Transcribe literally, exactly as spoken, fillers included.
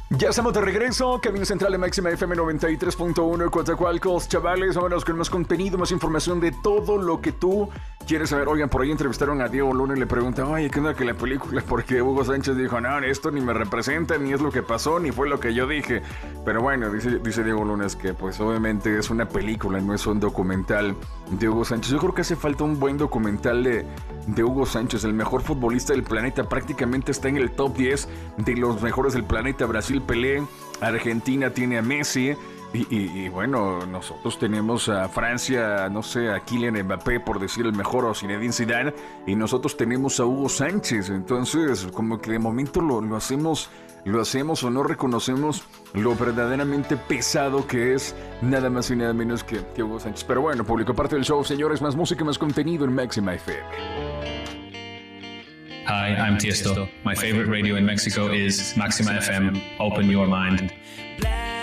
Ya estamos de regreso, Camino Central de Máxima F M noventa y tres punto uno, Coatzacoalcos, chavales, vámonos con más contenido, más información de todo lo que tú quieres saber. Oigan, por ahí entrevistaron a Diego Luna y le preguntan, oye, ¿qué onda que la película? Porque Hugo Sánchez dijo, no, esto ni me representa, ni es lo que pasó, ni fue lo que yo dije. Pero bueno, dice, dice Diego Luna, es que pues obviamente es una película, no es un documental de Hugo Sánchez. Yo creo que hace falta un buen documental de, de Hugo Sánchez, el mejor futbolista del planeta, prácticamente está en el top diez de los mejores del planeta. Brasil, Pelé, Argentina tiene a Messi y, y, y bueno, nosotros tenemos a Francia, no sé, a Kylian Mbappé por decir el mejor, o Zinedine Zidane, y nosotros tenemos a Hugo Sánchez. Entonces como que de momento lo, lo hacemos lo hacemos o no reconocemos lo verdaderamente pesado que es nada más y nada menos que, que Hugo Sánchez. Pero bueno, público, parte del show, señores, más música, más contenido en Máxima F M. Hi, I'm Tiesto. My favorite radio in Mexico is Maxima F M. Open your mind.